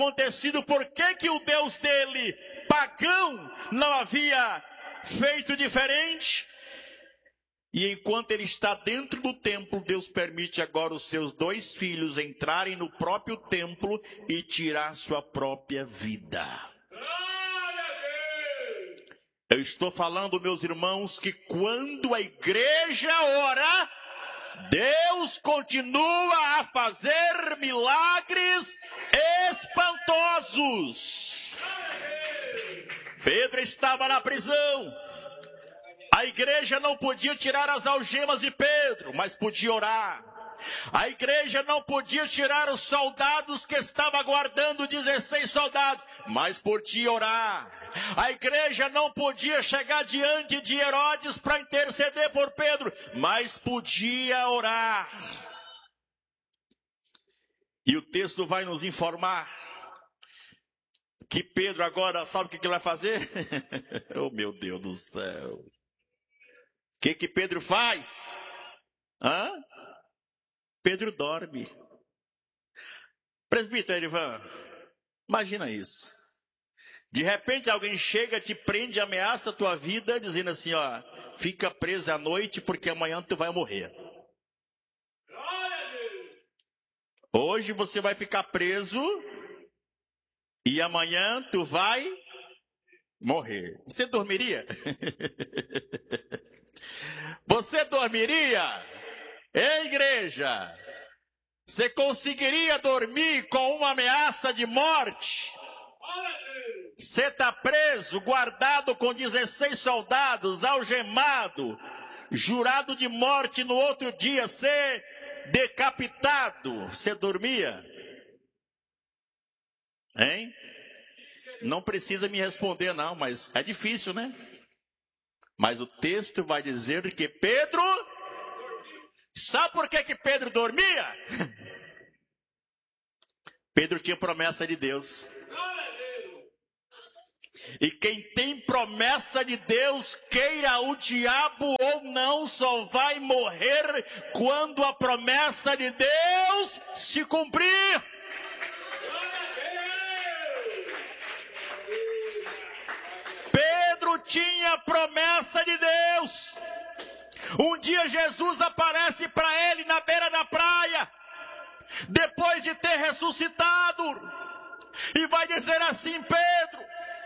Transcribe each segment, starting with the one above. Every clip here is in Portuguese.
acontecido, por que o Deus dele, pagão, não havia feito diferente? E enquanto ele está dentro do templo, Deus permite agora os seus 2 filhos entrarem no próprio templo e tirar sua própria vida. Eu estou falando, meus irmãos, que quando a igreja ora, Deus continua a fazer milagres espantosos. Pedro estava na prisão. A igreja não podia tirar as algemas de Pedro, mas podia orar. A igreja não podia tirar os soldados que estavam aguardando, 16 soldados, mas podia orar. A igreja não podia chegar diante de Herodes para interceder por Pedro, mas podia orar. E o texto vai nos informar que Pedro agora, sabe o que ele vai fazer? Oh, meu Deus do céu. O que Pedro faz? Pedro dorme. Presbítero Ivan, imagina isso. De repente alguém chega, te prende, ameaça a tua vida, dizendo assim, ó, fica preso à noite porque amanhã tu vai morrer. Hoje você vai ficar preso e amanhã tu vai morrer. Você dormiria? Você dormiria? Ei, igreja, você conseguiria dormir com uma ameaça de morte? Você está preso, guardado com 16 soldados, algemado, jurado de morte no outro dia, ser decapitado. Você dormia? Hein? Não precisa me responder não, mas é difícil, né? Mas o texto vai dizer que Pedro... Sabe por que Pedro dormia? Pedro tinha promessa de Deus. E quem tem promessa de Deus, queira o diabo ou não, só vai morrer quando a promessa de Deus se cumprir. Pedro tinha promessa de Deus. Um dia Jesus aparece para ele na beira da praia, depois de ter ressuscitado, e vai dizer assim: Pedro,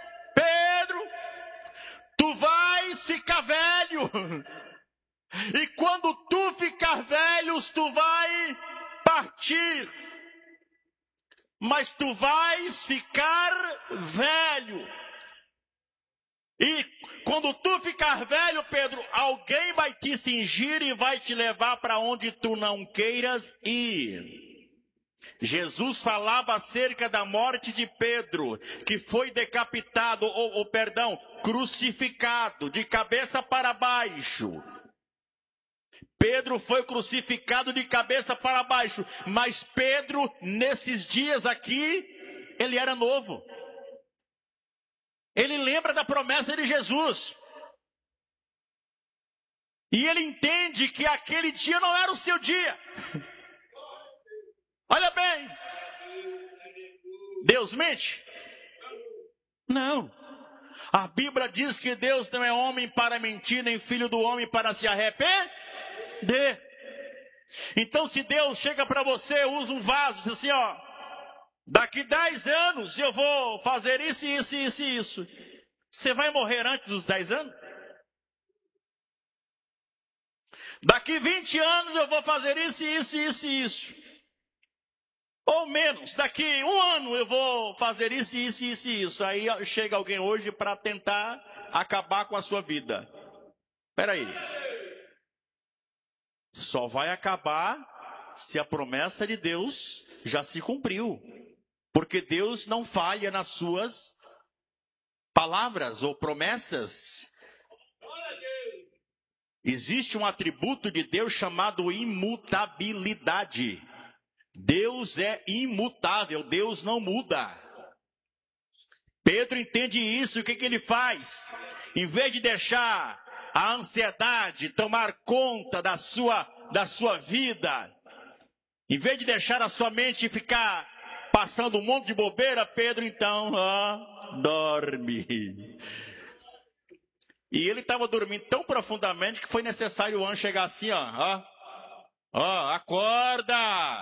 tu vais ficar velho, e quando tu ficar velho, tu vai partir, mas tu vais ficar velho. E quando tu ficar velho, Pedro, alguém vai te cingir e vai te levar para onde tu não queiras ir. Jesus falava acerca da morte de Pedro, que foi decapitado, crucificado, de cabeça para baixo. Pedro foi crucificado de cabeça para baixo, mas Pedro, nesses dias aqui, ele era novo. Ele lembra da promessa de Jesus. E ele entende que aquele dia não era o seu dia. Olha bem. Deus mente? Não. A Bíblia diz que Deus não é homem para mentir, nem filho do homem para se arrepender. Então, se Deus chega para você, usa um vaso, diz assim, ó, daqui 10 anos eu vou fazer isso, isso, isso e isso. Você vai morrer antes dos 10 anos? Daqui 20 anos eu vou fazer isso, isso, isso e isso. Ou menos, daqui 1 ano eu vou fazer isso, isso, isso e isso. Aí chega alguém hoje para tentar acabar com a sua vida. Espera aí. Só vai acabar se a promessa de Deus já se cumpriu. Porque Deus não falha nas suas palavras ou promessas. Existe um atributo de Deus chamado imutabilidade. Deus é imutável, Deus não muda. Pedro entende isso, o que ele faz? Em vez de deixar a ansiedade tomar conta da sua vida, em vez de deixar a sua mente ficar passando um monte de bobeira, Pedro então, dorme. E ele estava dormindo tão profundamente que foi necessário o anjo chegar assim, acorda!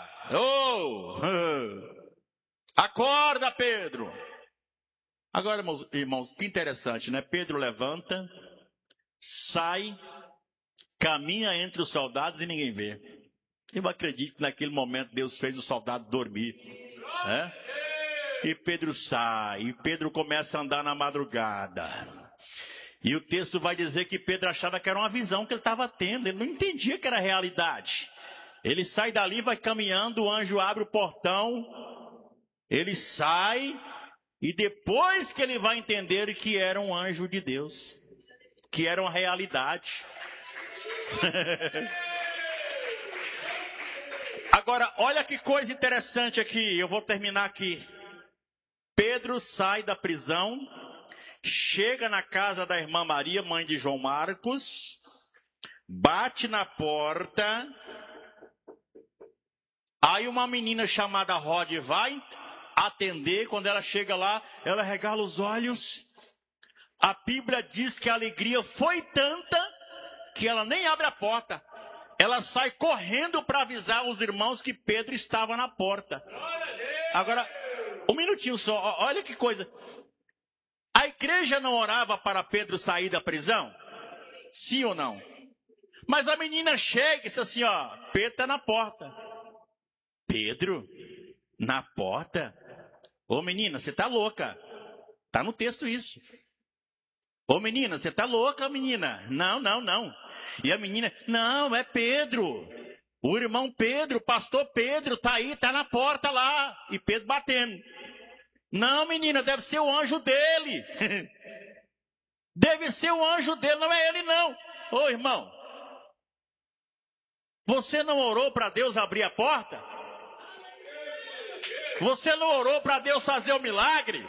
Acorda, Pedro! Agora, irmãos, que interessante, né? Pedro levanta, sai, caminha entre os soldados e ninguém vê. Eu acredito que naquele momento Deus fez os soldados dormir. E Pedro sai, e Pedro começa a andar na madrugada. E o texto vai dizer que Pedro achava que era uma visão que ele estava tendo, ele não entendia que era realidade. Ele sai dali, vai caminhando, o anjo abre o portão, ele sai, e depois que ele vai entender que era um anjo de Deus, que era uma realidade. Agora, olha que coisa interessante aqui, eu vou terminar aqui. Pedro sai da prisão, chega na casa da irmã Maria, mãe de João Marcos, bate na porta, aí uma menina chamada Rod vai atender, quando ela chega lá, ela regala os olhos, a Bíblia diz que a alegria foi tanta, que ela nem abre a porta, ela sai correndo para avisar os irmãos que Pedro estava na porta. Agora, um minutinho só, olha que coisa. A igreja não orava para Pedro sair da prisão? Sim ou não? Mas a menina chega e diz assim, Pedro está na porta. Pedro? Na porta? Ô menina, você está louca. Está no texto isso. Ô menina, você está louca, menina. Não. E a menina, não, é Pedro. O irmão Pedro, o pastor Pedro, está aí, está na porta lá. E Pedro batendo. Não, menina, deve ser o anjo dele. Deve ser o anjo dele, não é ele não. Ô irmão, você não orou para Deus abrir a porta? Você não orou para Deus fazer o milagre?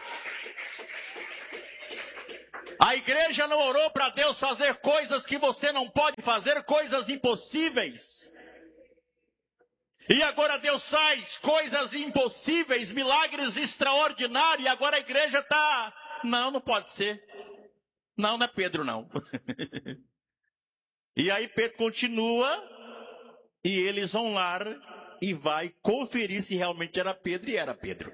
A igreja não orou para Deus fazer coisas que você não pode fazer, coisas impossíveis. E agora Deus faz coisas impossíveis, milagres extraordinários, e agora a igreja está... Não pode ser. Não é Pedro, não. E aí Pedro continua, e eles vão lá e vai conferir se realmente era Pedro, e era Pedro.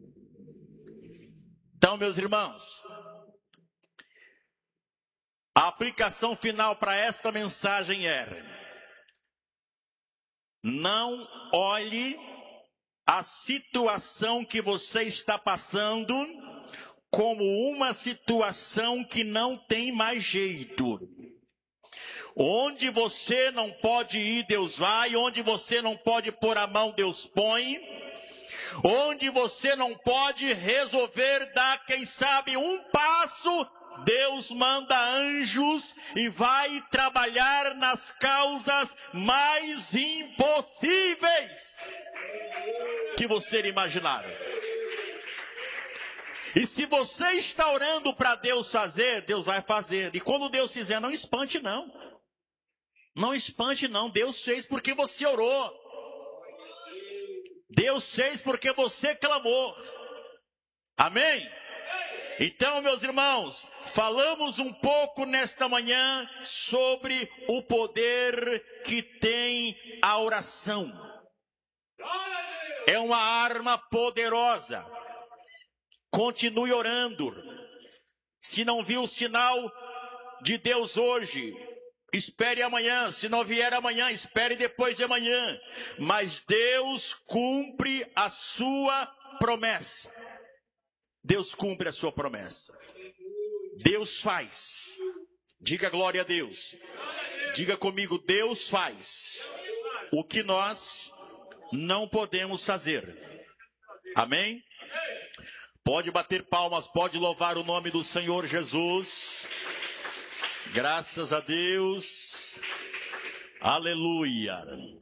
Então, meus irmãos, a aplicação final para esta mensagem era: não olhe a situação que você está passando como uma situação que não tem mais jeito. Onde você não pode ir, Deus vai. Onde você não pode pôr a mão, Deus põe. Onde você não pode resolver dar, quem sabe, um passo, Deus manda anjos e vai trabalhar nas causas mais impossíveis que você imaginar. E se você está orando para Deus fazer, Deus vai fazer. E quando Deus fizer, não espante não. Não espante não. Deus fez porque você orou. Deus fez porque você clamou. Amém? Então, meus irmãos, falamos um pouco nesta manhã sobre o poder que tem a oração. É uma arma poderosa. Continue orando. Se não viu o sinal de Deus hoje, espere amanhã. Se não vier amanhã, espere depois de amanhã. Mas Deus cumpre a sua promessa. Deus cumpre a sua promessa. Deus faz. Diga glória a Deus. Diga comigo, Deus faz o que nós não podemos fazer. Amém? Pode bater palmas, pode louvar o nome do Senhor Jesus. Graças a Deus. Aleluia.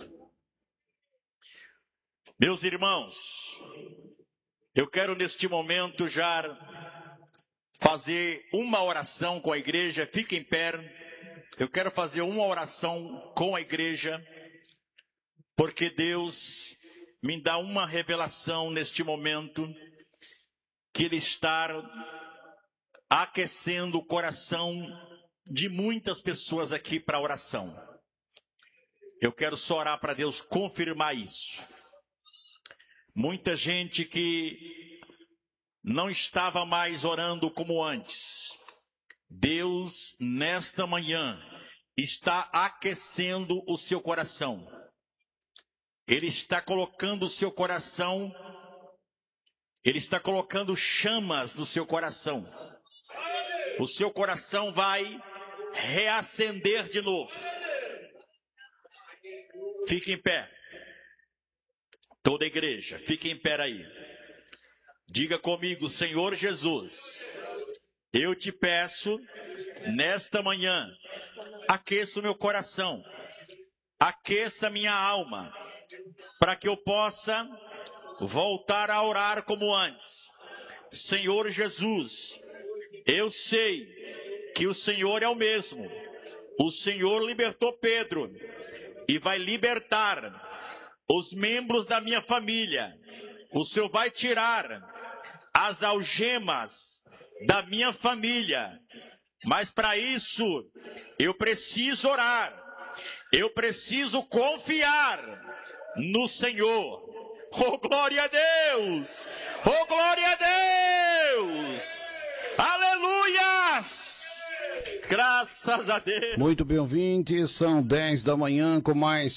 Meus irmãos, eu quero neste momento já fazer uma oração com a igreja. Fique em pé. Eu quero fazer uma oração com a igreja, porque Deus me dá uma revelação neste momento, que Ele está aquecendo o coração de muitas pessoas aqui para a oração. Eu quero só orar para Deus confirmar isso. Muita gente que não estava mais orando como antes. Deus, nesta manhã, está aquecendo o seu coração. Ele está colocando o seu coração, Ele está colocando chamas no seu coração. O seu coração vai reacender de novo. Fique em pé. Toda a igreja, fique em pé aí. Diga comigo: Senhor Jesus, eu te peço, nesta manhã, aqueça o meu coração, aqueça minha alma, para que eu possa voltar a orar como antes. Senhor Jesus, eu sei que o Senhor é o mesmo. O Senhor libertou Pedro e vai libertar os membros da minha família. O Senhor vai tirar as algemas da minha família. Mas para isso, eu preciso orar. Eu preciso confiar no Senhor. Oh, glória a Deus! Oh, glória a Deus! Aleluias! Graças a Deus. Muito bem, ouvintes, são 10 da manhã com mais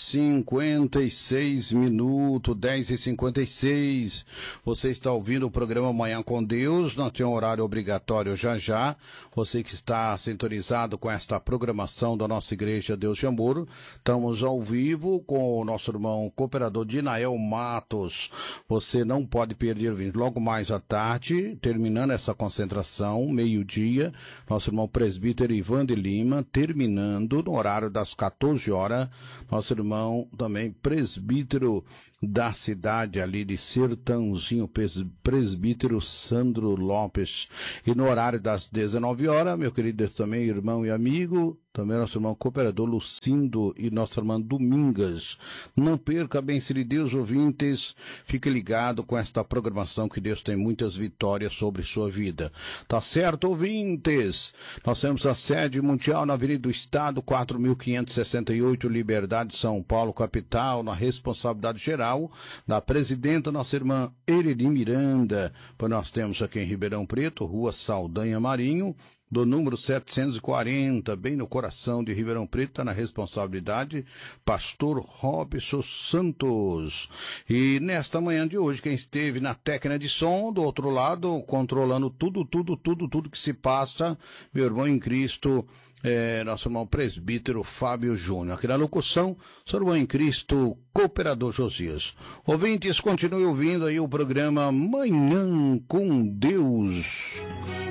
56 minutos, 10h56. Você está ouvindo o programa Manhã com Deus, nós temos um horário obrigatório já. Você que está sintonizado com esta programação da nossa igreja Deus de Amor, estamos ao vivo com o nosso irmão cooperador Dinael Matos. Você não pode perder, logo mais à tarde, terminando essa concentração, meio-dia, nosso irmão presbítero Ivan de Lima, terminando no horário das 14 horas, nosso irmão também presbítero da cidade ali de Sertãozinho, presbítero Sandro Lopes. E no horário das 19 horas, meu querido também irmão e amigo, também nosso irmão cooperador Lucindo e nossa irmã Domingas. Não perca a bênção de Deus, ouvintes. Fique ligado com esta programação, que Deus tem muitas vitórias sobre sua vida. Tá certo, ouvintes? Nós temos a sede mundial na Avenida do Estado, 4.568, Liberdade, São Paulo, capital, na responsabilidade geral da presidenta, nossa irmã Ereli Miranda. Pois nós temos aqui em Ribeirão Preto, Rua Saldanha Marinho, do número 740, bem no coração de Ribeirão Preto, na responsabilidade, pastor Robson Santos. E nesta manhã de hoje, quem esteve na técnica de som, do outro lado, controlando tudo que se passa, meu irmão em Cristo, nosso irmão presbítero Fábio Júnior. Aqui na locução, seu irmão em Cristo, cooperador Josias. Ouvintes, continue ouvindo aí o programa Manhã com Deus.